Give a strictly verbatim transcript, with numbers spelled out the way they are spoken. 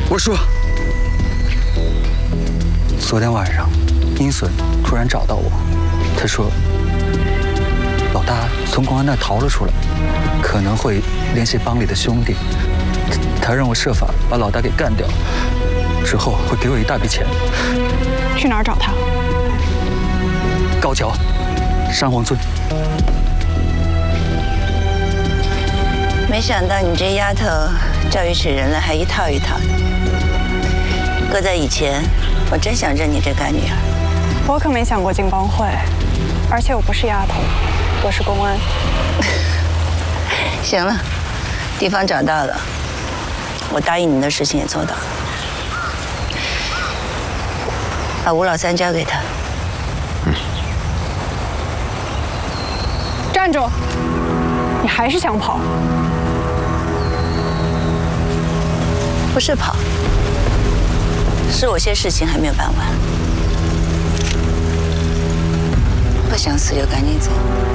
我说，昨天晚上，阴损突然找到我，他说，老大从公安那逃了出来，可能会联系帮里的兄弟，他让我设法把老大给干掉，之后会给我一大笔钱。 去哪儿找他？ 高桥，山皇村。 没想到你这丫头教育起人来还一套一套的。搁在以前，我真想认你这干女儿。 我可没想过进帮会，而且我不是丫头，我是公安。 行了，地方找到了，我答应你的事情也做到了。把吴老三交给他。 嗯。 站住！你还是想跑？ 不是跑，是我些事情还没有办完。不想死就赶紧走。